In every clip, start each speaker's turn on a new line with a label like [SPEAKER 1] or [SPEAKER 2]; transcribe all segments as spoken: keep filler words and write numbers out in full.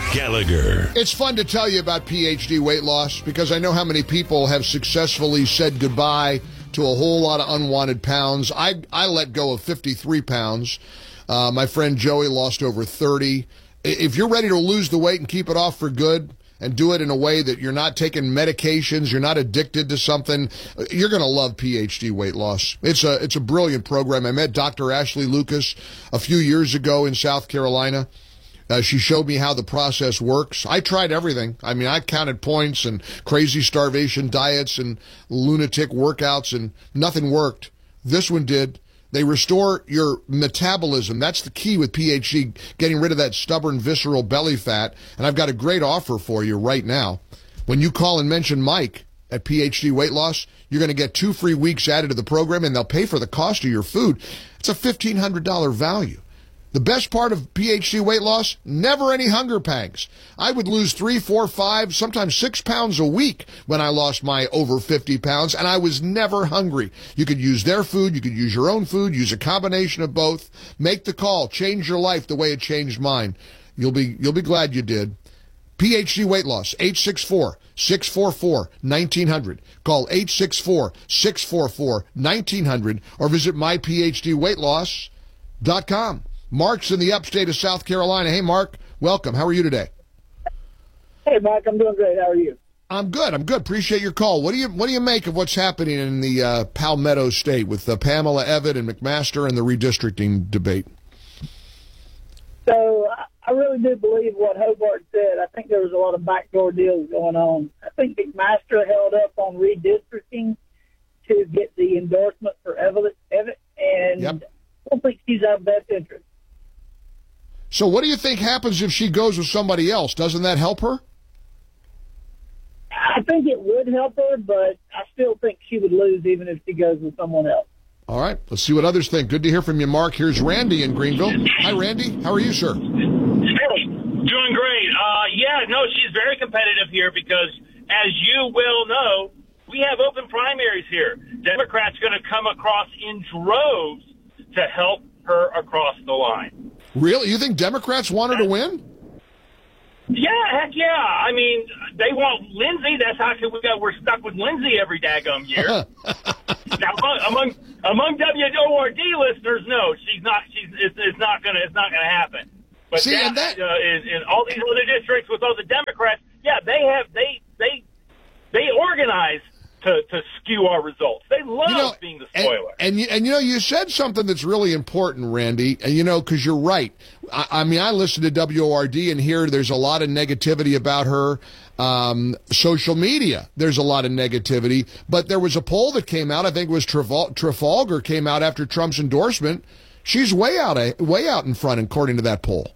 [SPEAKER 1] Gallagher.
[SPEAKER 2] It's fun to tell you about P H D weight loss because I know how many people have successfully said goodbye to a whole lot of unwanted pounds. I, I let go of fifty-three pounds. Uh, my friend Joey lost over thirty. If you're ready to lose the weight and keep it off for good and do it in a way that you're not taking medications, you're not addicted to something, you're going to love P H D weight loss. It's a, it's a brilliant program. I met Doctor Ashley Lucas a few years ago in South Carolina. Uh, she showed me how the process works. I tried everything. I mean, I counted points and crazy starvation diets and lunatic workouts, and nothing worked. This one did. They restore your metabolism. That's the key with P H D, getting rid of that stubborn, visceral belly fat. And I've got a great offer for you right now. When you call and mention Mike at P H D Weight Loss, you're going to get two free weeks added to the program, and they'll pay for the cost of your food. It's a fifteen hundred dollars value. The best part of P H D weight loss, never any hunger pangs. I would lose three, four, five, sometimes six pounds a week when I lost my over fifty pounds, and I was never hungry. You could use their food, you could use your own food, use a combination of both. Make the call, change your life the way it changed mine. You'll be, you'll be glad you did. P H D weight loss, eight six four, six four four, one nine zero zero. Call eight six four, six four four, one nine zero zero or visit my p h d weight loss dot com. Mark's in the upstate of South Carolina. Hey, Mark, welcome. How are you today?
[SPEAKER 3] Hey, Mike, I'm doing great. How are you?
[SPEAKER 2] I'm good. I'm good. Appreciate your call. What do you What do you make of what's happening in the uh, Palmetto State with uh, Pamela Evatt and McMaster and the redistricting debate?
[SPEAKER 3] So I really do believe what Hobart said. I think there was a lot of backdoor deals going on. I think McMaster held up on redistricting to get the endorsement for Evatt, Evatt and
[SPEAKER 2] yep.
[SPEAKER 3] I don't think she's our best interest.
[SPEAKER 2] So what do you think happens if she goes with somebody else? Doesn't that help her?
[SPEAKER 3] I think it would help her, but I still think she would lose even if she goes with someone else.
[SPEAKER 2] All right. Let's see what others think. Good to hear from you, Mark. Here's Randy in Greenville. Hi, Randy. How are you, sir?
[SPEAKER 4] Hey, doing great. Uh, yeah, no, she's very competitive here because, as you will know, we have open primaries here. Democrats going to come across in droves to help her across the line.
[SPEAKER 2] Really? You think Democrats want her to win?
[SPEAKER 4] Yeah, heck yeah. I mean, they want Lindsay. That's how we got. We're stuck with Lindsay every daggum year. Now, among, among among W O R D listeners, no, she's not. She's it's, it's not gonna. It's not gonna happen. But
[SPEAKER 2] See,
[SPEAKER 4] that,
[SPEAKER 2] and that...
[SPEAKER 4] Uh, in, in all these other districts with all the Democrats, yeah, they have they they they organize to, to skew our results. They love
[SPEAKER 2] you know,
[SPEAKER 4] being the spoiler.
[SPEAKER 2] And, and, and, you know, you said something that's really important, Randy, and, you know, because you're right. I, I mean, I listen to W O R D and hear there's a lot of negativity about her. Um, social media, there's a lot of negativity. But there was a poll that came out, I think it was Trafal- Trafalgar came out after Trump's endorsement. She's way out, way out in front, according to that poll.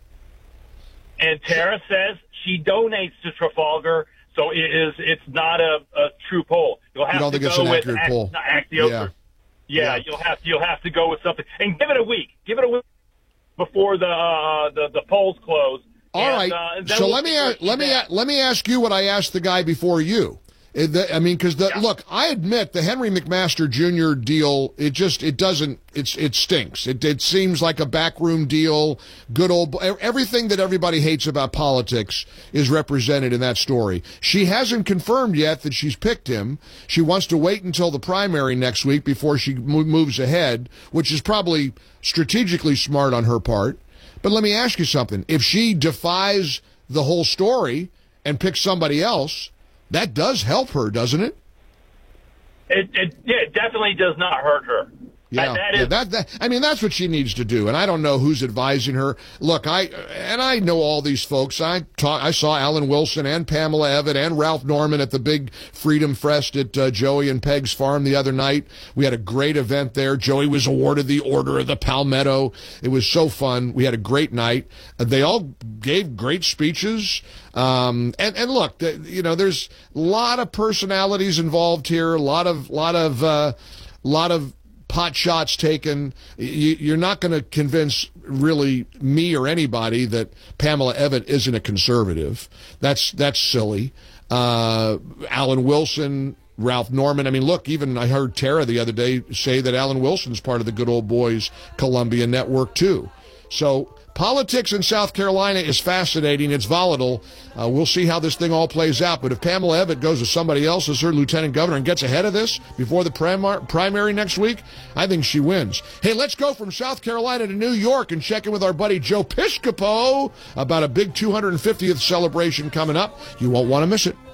[SPEAKER 4] And Tara says she donates to Trafalgar. So it is. It's not a, a true poll. You'll have
[SPEAKER 2] you don't
[SPEAKER 4] to
[SPEAKER 2] think
[SPEAKER 4] go
[SPEAKER 2] it's an
[SPEAKER 4] with
[SPEAKER 2] accurate
[SPEAKER 4] act,
[SPEAKER 2] poll?
[SPEAKER 4] Axios.
[SPEAKER 2] Yeah.
[SPEAKER 4] Or, yeah, yeah, you'll have you'll have to go with something, and give it a week. Give it a week before the uh, the the polls close.
[SPEAKER 2] All
[SPEAKER 4] and,
[SPEAKER 2] right.
[SPEAKER 4] Uh, and
[SPEAKER 2] so
[SPEAKER 4] we'll
[SPEAKER 2] let me ask, let me
[SPEAKER 4] at.
[SPEAKER 2] let me ask you what I asked the guy before you. I mean, because the
[SPEAKER 4] Yeah.
[SPEAKER 2] look, I admit the Henry McMaster Junior deal, it just it doesn't it's it stinks. It it seems like a backroom deal. Good old everything that everybody hates about politics is represented in that story. She hasn't confirmed yet that she's picked him. She wants to wait until the primary next week before she moves ahead, which is probably strategically smart on her part. But let me ask you something: if she defies the whole story and picks somebody else, that does help her, doesn't it?
[SPEAKER 4] It, it, yeah, it definitely does not hurt her.
[SPEAKER 2] Yeah,
[SPEAKER 4] that, that
[SPEAKER 2] yeah
[SPEAKER 4] is,
[SPEAKER 2] that, that, I mean, that's what she needs to do, and I don't know who's advising her. Look, I and I know all these folks. I talk, I saw Alan Wilson and Pamela Evatt and Ralph Norman at the big Freedom Fest at uh, Joey and Peg's farm the other night. We had a great event there. Joey was awarded the Order of the Palmetto. It was so fun. We had a great night. Uh, they all gave great speeches. Um, and, and look, the, you know, there's a lot of personalities involved here, a lot of, lot of, uh, lot of pot shots taken. You, you're not going to convince really me or anybody that Pamela Evatt isn't a conservative. That's, that's silly. Uh, Alan Wilson, Ralph Norman. I mean, look, even I heard Tara the other day say that Alan Wilson's part of the Good Old Boys Columbia Network too. So Politics in South Carolina is fascinating. It's volatile. Uh, we'll see how this thing all plays out. But if Pamela Ebbett goes to somebody else as her lieutenant governor and gets ahead of this before the primar- primary next week, I think she wins. Hey, let's go from South Carolina to New York and check in with our buddy Joe Piscopo about a big two hundred fiftieth celebration coming up. You won't want to miss it.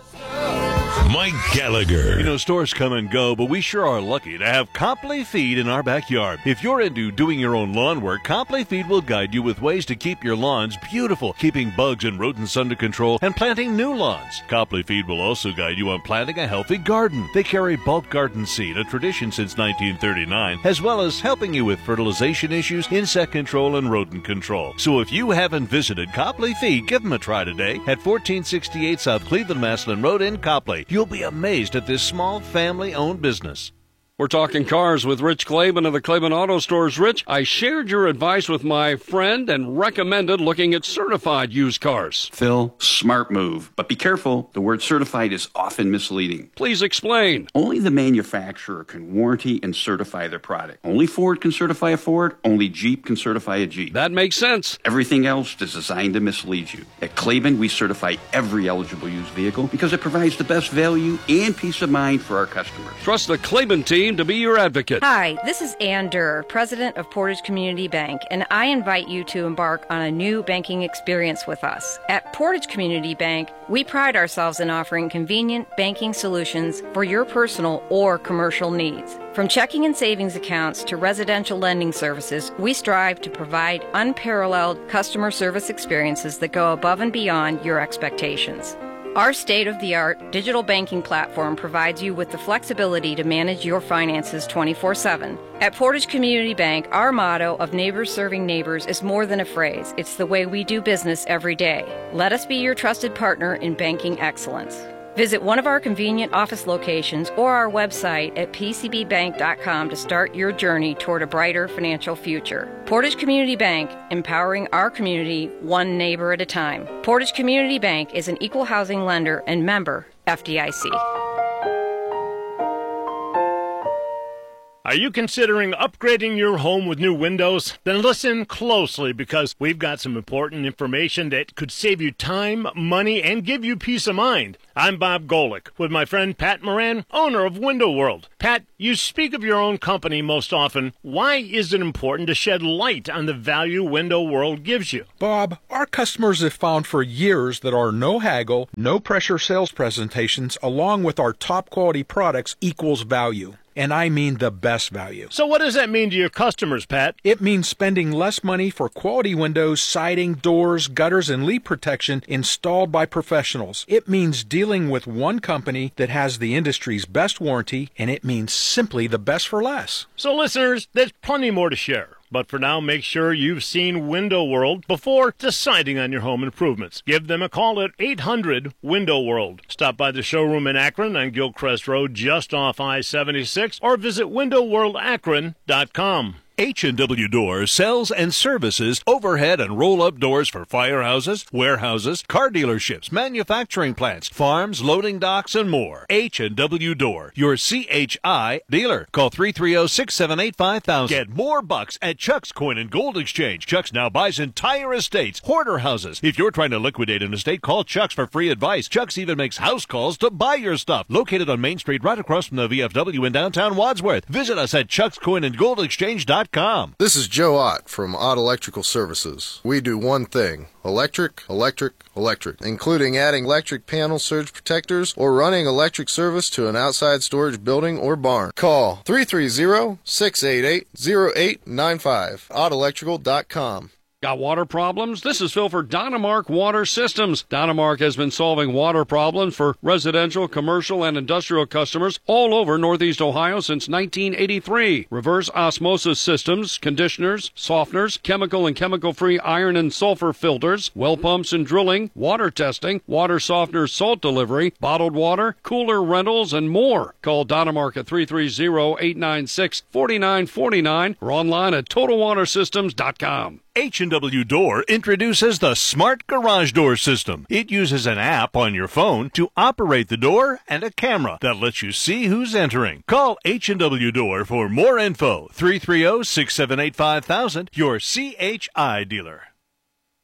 [SPEAKER 1] Mike Gallagher.
[SPEAKER 5] You know, stores come and go, but we sure are lucky to have Copley Feed in our backyard. If you're into doing your own lawn work, Copley Feed will guide you with ways to keep your lawns beautiful, keeping bugs and rodents under control, and planting new lawns. Copley Feed will also guide you on planting a healthy garden. They carry bulk garden seed, a tradition since nineteen thirty-nine, as well as helping you with fertilization issues, insect control, and rodent control. So if you haven't visited Copley Feed, give them a try today at fourteen sixty-eight South Cleveland-Maslin Road in Copley. You'll be amazed at this small family-owned business.
[SPEAKER 6] We're talking cars with Rich Claiborne of the Claiborne Auto Stores. Rich, I shared your advice with my friend and recommended looking at certified used cars.
[SPEAKER 7] Phil, smart move. But be careful, the word certified is often misleading.
[SPEAKER 6] Please explain.
[SPEAKER 7] Only the manufacturer can warranty and certify their product. Only Ford can certify a Ford, only Jeep can certify a Jeep.
[SPEAKER 6] That makes sense.
[SPEAKER 7] Everything else is designed to mislead you. At Claiborne, we certify every eligible used vehicle because it provides the best value and peace of mind for our customers.
[SPEAKER 6] Trust the Claiborne team to be your advocate.
[SPEAKER 8] Hi, this is Ann Durr, president of Portage Community Bank, and I invite you to embark on a new banking experience with us. At Portage Community Bank, we pride ourselves in offering convenient banking solutions for your personal or commercial needs. From checking and savings accounts to residential lending services, we strive to provide unparalleled customer service experiences that go above and beyond your expectations. Our state-of-the-art digital banking platform provides you with the flexibility to manage your finances twenty-four seven. At Portage Community Bank, our motto of neighbors serving neighbors is more than a phrase. It's the way we do business every day. Let us be your trusted partner in banking excellence. Visit one of our convenient office locations or our website at p c b bank dot com to start your journey toward a brighter financial future. Portage Community Bank, empowering our community one neighbor at a time. Portage Community Bank is an equal housing lender and member F D I C.
[SPEAKER 9] Are you considering upgrading your home with new windows? Then listen closely, because we've got some important information that could save you time, money, and give you peace of mind. I'm Bob Golick with my friend Pat Moran, owner of Window World. Pat, you speak of your own company most often. Why is it important to shed light on the value Window World gives you?
[SPEAKER 10] Bob, our customers have found for years that our no haggle, no pressure sales presentations, along with our top quality products, equals value. And I mean the best value.
[SPEAKER 9] So what does that mean to your customers, Pat?
[SPEAKER 10] It means spending less money for quality windows, siding, doors, gutters, and leak protection installed by professionals. It means dealing with one company that has the industry's best warranty, and it means simply the best for less.
[SPEAKER 9] So listeners, there's plenty more to share. But for now, make sure you've seen Window World before deciding on your home improvements. Give them a call at eight hundred window world. Stop by the showroom in Akron on Gilcrest Road just off I seventy-six or visit window world akron dot com.
[SPEAKER 1] H and W Doors sells and services overhead and roll-up doors for firehouses, warehouses, car dealerships, manufacturing plants, farms, loading docks, and more. H and W Door, your C H I dealer. Call three three zero, six seven eight, five thousand. Get more bucks at Chuck's Coin and Gold Exchange. Chuck's now buys entire estates, hoarder houses. If you're trying to liquidate an estate, call Chuck's for free advice. Chuck's even makes house calls to buy your stuff. Located on Main Street right across from the V F W in downtown Wadsworth. Visit us at chucks coin and gold exchange dot com.
[SPEAKER 11] This is Joe Ott from Ott Electrical Services. We do one thing: electric, electric, electric, including adding electric panel surge protectors or running electric service to an outside storage building or barn. Call three three zero, six eight eight, zero eight nine five, ott electrical dot com.
[SPEAKER 6] Got water problems? This is Phil for Dynamark Water Systems. Dynamark has been solving water problems for residential, commercial, and industrial customers all over Northeast Ohio since nineteen eighty-three. Reverse osmosis systems, conditioners, softeners, chemical and chemical-free iron and sulfur filters, well pumps and drilling, water testing, water softener salt delivery, bottled water, cooler rentals, and more. Call Dynamark at three three zero, eight nine six, four nine four nine or online at total water systems dot com.
[SPEAKER 1] H and W Door introduces the Smart Garage Door System. It uses an app on your phone to operate the door and a camera that lets you see who's entering. Call H and W Door for more info. three three zero, six seven eight, five thousand, your C H I dealer.